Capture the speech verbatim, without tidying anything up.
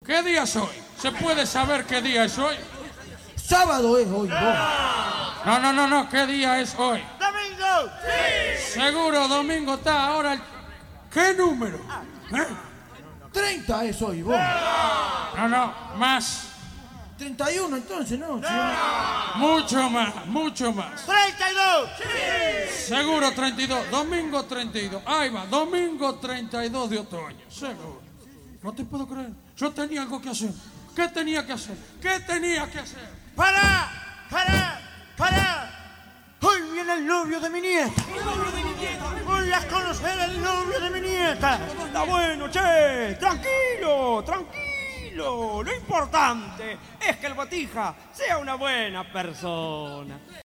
¿Qué día es hoy? ¿Se puede saber qué día es hoy? Sábado es hoy, vos. No, no, no, no. ¿Qué día es hoy? ¡Domingo! ¡Sí! Seguro, domingo está ahora el... ¿Qué número? ¿Eh? treinta es hoy, vos. No, no, más. treinta y uno entonces, ¿no? Sí. Mucho más, mucho más. ¡treinta y dos! ¡Sí! Seguro treinta y dos. Domingo treinta y dos. Ahí va, domingo treinta y dos de otoño. Seguro. No te puedo creer. Yo tenía algo que hacer. ¿Qué tenía que hacer? ¿Qué tenía que hacer? ¡Para! ¡Para! ¡Para! Hoy viene el novio de mi nieta. Voy a conocer el novio de mi nieta. Está bueno, che. Tranquilo, tranquilo. Lo importante es que el Botija sea una buena persona.